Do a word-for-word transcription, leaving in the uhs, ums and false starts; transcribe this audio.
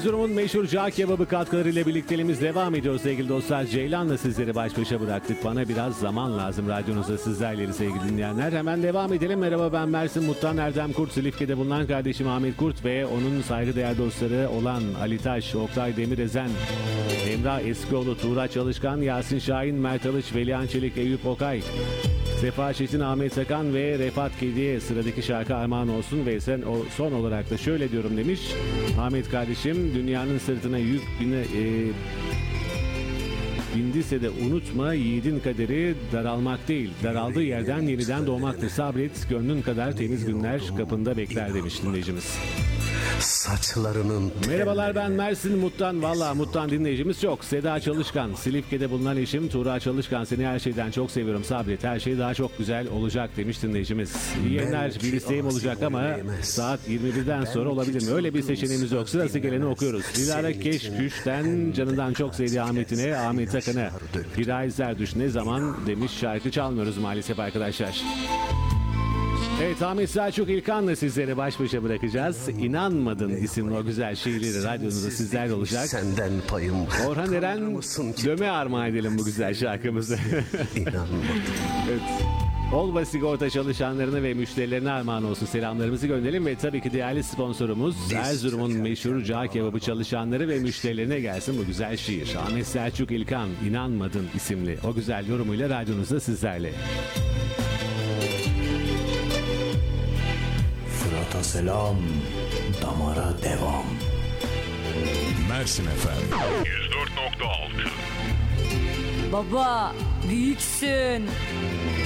Erzurum'un meşhur cağ kebabı katkılarıyla birlikteliğimiz devam ediyor sevgili dostlar. Ceylan'la sizleri baş başa bıraktık. Bana biraz zaman lazım radyonuza sizlerleri sevgili dinleyenler. Hemen devam edelim. Merhaba, ben Mersin Mut'tan Erdem Kurt. Silifke'de bulunan kardeşim Ahmet Kurt ve onun saygıdeğer dostları olan Ali Taş, Oktay Demirezen, Emrah Eskioğlu, Tuğra Çalışkan, Yasin Şahin, Mert Alıç, Velihan Çelik, Eyüp Okay, Sefa Çetin, Ahmet Sakan ve Refat Kedi'ye sıradaki şarkı armağan olsun ve sen o son olarak da şöyle diyorum demiş. Ahmet kardeşim, dünyanın sırtına yük bine, e, bindiyse de unutma, yiğidin kaderi daralmak değil, daraldığı yerden yeniden doğmaktır. Sabret, gönlün kadar temiz günler kapında bekler demiş dinleyicimiz. Saçlarının... Merhabalar, ben Mersin Mut'tan. Valla Mut'tan dinleyicimiz çok. Seda Çalışkan, Silifke'de bulunan eşim Tuğra Çalışkan. Seni her şeyden çok seviyorum, sabret. Her şey daha çok güzel olacak demiş dinleyicimiz. İyi yayınlar, bir isteğim olacak ama saat yirmi birden sonra olabilir mi? Öyle bir seçeneğimiz yok. Sırası geleni okuyoruz. Dilara Keşküş'ten canından çok sevdiği Ahmet'ine, Ahmet Akın'a. Giray Zerdüş ne zaman demiş, şarkı çalmıyoruz maalesef arkadaşlar. Evet, Ahmet Selçuk İlkan'la sizleri baş başa bırakacağız. İnanmadın isimli o güzel şiirleri radyonuzda sizler olacak. Senden payım. Orhan Eren, döme armağan edelim bu güzel şarkımızı. İnanmadım. Evet. Olva Sigorta çalışanlarına ve müşterilerine armağan olsun selamlarımızı gönderelim ve tabii ki değerli sponsorumuz Erzurum'un meşhur cağ kebabı çalışanları ve müşterilerine gelsin bu güzel şiir. Ahmet Selçuk İlkan, İnanmadın isimli o güzel yorumuyla radyonuzda sizlerle. Fırat'a selam, damara devam. Mersin efendim. yüz dört nokta altı. Baba büyüksün.